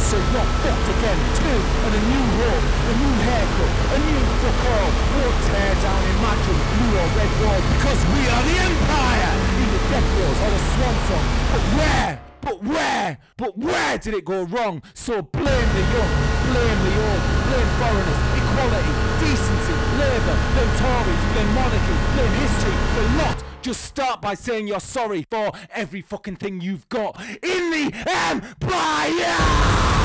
so you're fucked again too. And a new home, a new haircut, a new fuck all. Won't tear down, imagine blue or red walls, because we are the Empire! Either Death Rows or the Swan Song. But where did it go wrong? So blame the young, blame the old, blame foreigners, equality, decency, labour, blame Tories, blame monarchy, blame history, the lot. Just start by saying you're sorry for every fucking thing you've got in the Empire!